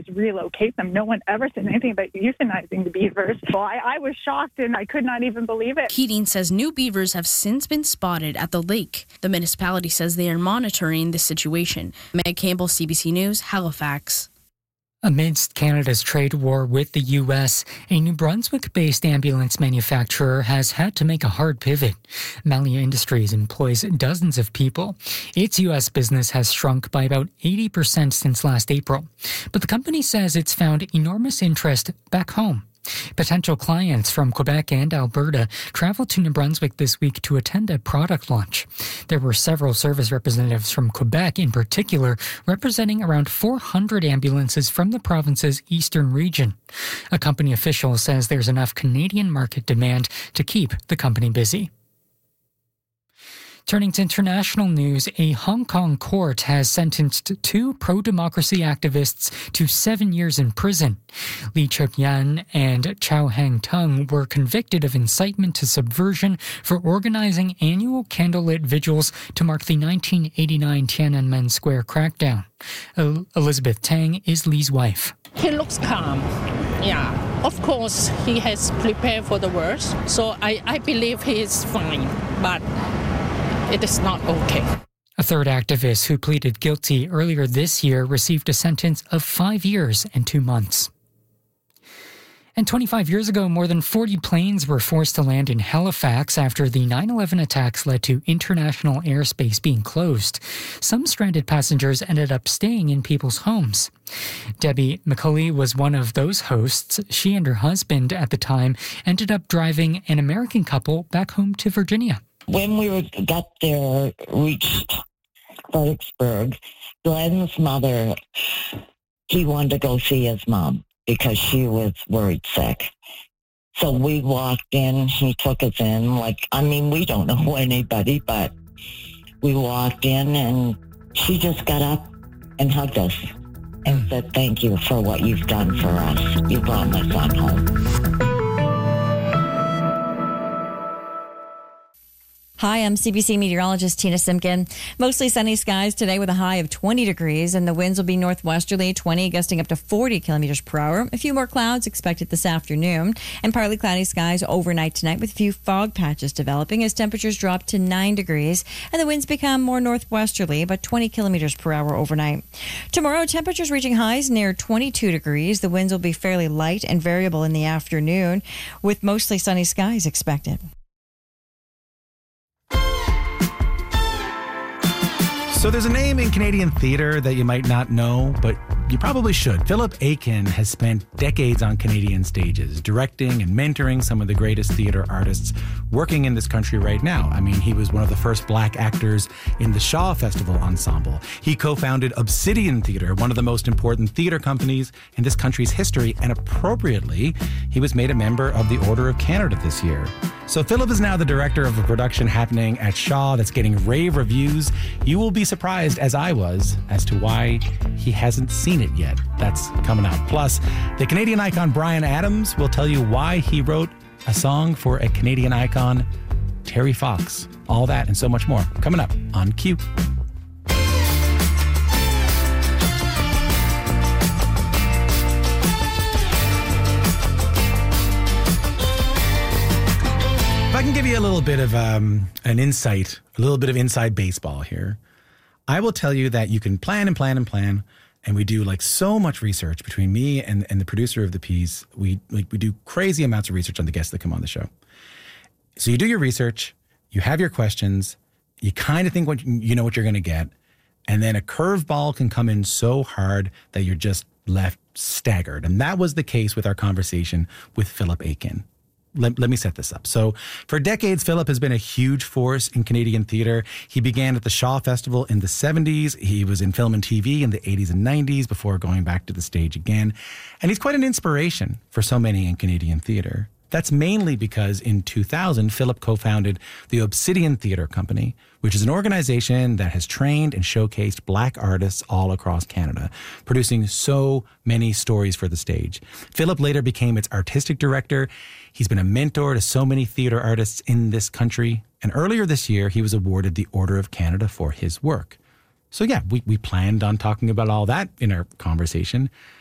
just relocate them. No one ever said anything about euthanizing the beavers. Well, I was shocked and I could not even believe it. Keating says new beavers have since been spotted at the lake. The municipality says they are monitoring the situation. Meg Campbell, CBC News, Halifax. Amidst Canada's trade war with the U.S., a New Brunswick-based ambulance manufacturer has had to make a hard pivot. Malia Industries employs dozens of people. Its U.S. business has shrunk by about 80% since last April. But the company says it's found enormous interest back home. Potential clients from Quebec and Alberta traveled to New Brunswick this week to attend a product launch. There were several service representatives from Quebec in particular, representing around 400 ambulances from the province's eastern region. A company official says there's enough Canadian market demand to keep the company busy. Turning to international news, a Hong Kong court has sentenced two pro-democracy activists to 7 years in prison. Li Chut-yan and Chow Hang-tung were convicted of incitement to subversion for organizing annual candlelit vigils to mark the 1989 Tiananmen Square crackdown. Elizabeth Tang is Li's wife. He looks calm. Yeah, of course, he has prepared for the worst, so I believe he is fine, but it is not okay. A third activist who pleaded guilty earlier this year received a sentence of 5 years and 2 months. And 25 years ago, more than 40 planes were forced to land in Halifax after the 9/11 attacks led to international airspace being closed. Some stranded passengers ended up staying in people's homes. Debbie McCulley was one of those hosts. She and her husband at the time ended up driving an American couple back home to Virginia. When we got there, reached Fredericksburg, Glenn's mother, he wanted to go see his mom because she was worried sick. So we walked in, he took us in, we don't know anybody, but we walked in and she just got up and hugged us and said, "Thank you for what you've done for us. You brought my son home." Hi, I'm CBC meteorologist Tina Simkin. Mostly sunny skies today with a high of 20 degrees, and the winds will be northwesterly, 20, gusting up to 40 kilometers per hour. A few more clouds expected this afternoon, and partly cloudy skies overnight tonight with a few fog patches developing as temperatures drop to 9 degrees, and the winds become more northwesterly, about 20 kilometers per hour overnight. Tomorrow, temperatures reaching highs near 22 degrees. The winds will be fairly light and variable in the afternoon, with mostly sunny skies expected. So there's a name in Canadian theatre that you might not know, but you probably should. Philip Aiken has spent decades on Canadian stages, directing and mentoring some of the greatest theatre artists working in this country right now. I mean, he was one of the first black actors in the Shaw Festival Ensemble. He co-founded Obsidian Theatre, one of the most important theatre companies in this country's history, and appropriately, he was made a member of the Order of Canada this year. So Philip is now the director of a production happening at Shaw that's getting rave reviews. You will be surprised, as I was, as to why he hasn't seen it yet. That's coming up. Plus, the Canadian icon Bryan Adams will tell you why he wrote a song for a Canadian icon, Terry Fox. All that and so much more coming up on Q. If I can give you a little bit of an insight, a little bit of inside baseball here, I will tell you that you can plan and plan and plan, and we do so much research between me and the producer of the piece. We do crazy amounts of research on the guests that come on the show. So you do your research, you have your questions, you kind of think you know what you're going to get, and then a curveball can come in so hard that you're just left staggered. And that was the case with our conversation with Philip Aiken. Let me set this up. So for decades, Philip has been a huge force in Canadian theatre. He began at the Shaw Festival in the 70s. He was in film and TV in the 80s and 90s before going back to the stage again. And he's quite an inspiration for so many in Canadian theatre. That's mainly because in 2000, Philip co-founded the Obsidian Theatre Company, which is an organization that has trained and showcased black artists all across Canada, producing so many stories for the stage. Philip later became its artistic director. He's been a mentor to so many theatre artists in this country. And earlier this year, he was awarded the Order of Canada for his work. So yeah, we planned on talking about all that in our conversation.